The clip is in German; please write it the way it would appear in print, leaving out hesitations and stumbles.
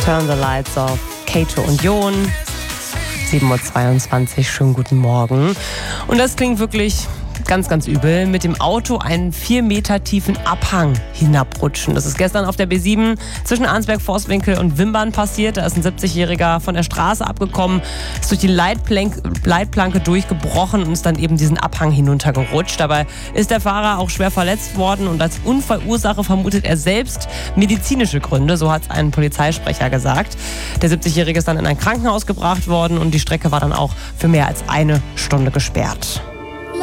Turn the Lights Off, Kato und Jon. 7:22 Uhr, schönen guten Morgen. Und das klingt wirklich ganz, ganz übel. Mit dem Auto einen 4 Meter tiefen Abhang hinabrutschen. Das ist gestern auf der B7 zwischen Arnsberg-Forstwinkel und Wimbern passiert. Da ist ein 70-Jähriger von der Straße abgekommen, ist durch die Leitplanke durchgebrochen und ist dann eben diesen Abhang hinuntergerutscht. Dabei ist der Fahrer auch schwer verletzt worden und als Unfallursache vermutet er selbst medizinische Gründe. So hat es ein Polizeisprecher gesagt. Der 70-Jährige ist dann in ein Krankenhaus gebracht worden und die Strecke war dann auch für mehr als eine Stunde gesperrt.